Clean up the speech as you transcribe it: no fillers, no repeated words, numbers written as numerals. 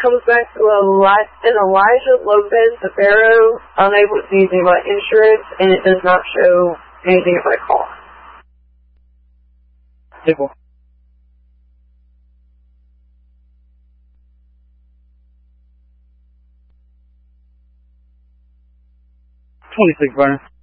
comes back to an Elijah Lopez Zafaro, unable to see anything about insurance, and it does not show anything about cost. Table. 26 burner.